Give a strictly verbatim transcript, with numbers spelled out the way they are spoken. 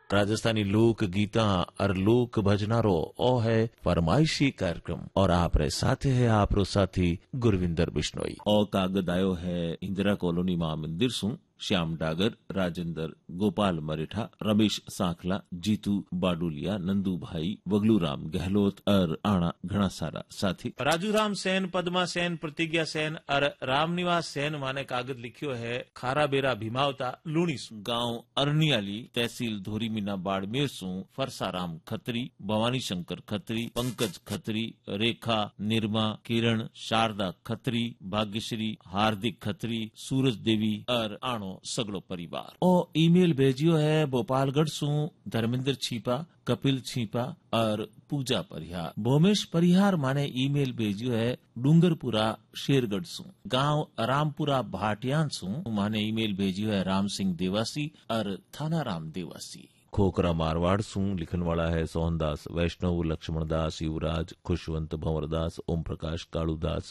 राजस्थानी लोक गीता और लोक भजनारो ओ है फरमाइशी कार्यक्रम और आप रे साथे है आप रो साथी गुरविंदर बिश्नोई। ओ कागज आयो है इंदिरा कॉलोनी महामंदिर सु श्याम डागर, राजेंद्र, गोपाल मरेठा, रमेश सांखला, जीतू बाडुलिया, नंदू भाई, वगलू राम गहलोत और आना घना सारा साथी। राजू राम सेन, पद्मा सेन, प्रतिज्ञा सेन और रामनिवास सेन माने कागज लिखियो है खारा बेरा भीमावता लूणी सु गांव अरनियाली तहसील धोरी मीना बाड़मेर सु फरसाराम खत्री, भवानी शंकर खत्री, पंकज खत्री, रेखा, निर्मा, किरण, शारदा खत्री, भाग्यश्री, हार्दिक खत्री, सूरज देवी और आनो सगड़ो परिवार। ओ ईमेल भेजियो है भोपालगढ़ सु धर्मेंद्र छीपा, कपिल छीपा और पूजा परिहार। भोमेश परिहार माने ईमेल भेजियो है डूंगरपुरा शेरगढ़ सु गांव रामपुरा भाटियान सु माने ईमेल भेजियो है राम सिंह देवासी और थाना राम देवासी। खोखरा मारवाड़ सु लिखन वाला है सोहनदास वैष्णव, लक्ष्मण दास, युवराज, खुशवंत, भंवरदास, ओम प्रकाश, कालूदास,